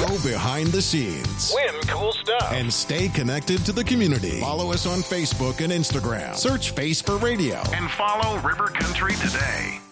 Go behind the scenes. Win cool stuff. And stay connected to the community. Follow us on Facebook and Instagram. Search Face for Radio. And follow River Country today.